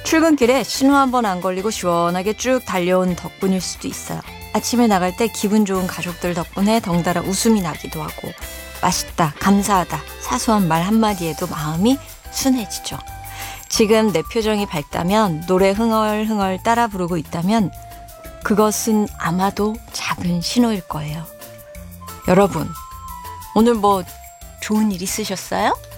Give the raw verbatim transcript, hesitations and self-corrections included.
출근길에 신호 한 번 안 걸리고 시원하게 쭉 달려온 덕분일 수도 있어요. 아침에 나갈 때 기분 좋은 가족들 덕분에 덩달아 웃음이 나기도 하고 맛있다, 감사하다, 사소한 말 한마디에도 마음이 순해지죠. 지금 내 표정이 밝다면, 노래 흥얼흥얼 따라 부르고 있다면 그것은 아마도 작은 신호일 거예요. 여러분, 오늘 뭐 좋은 일 있으셨어요?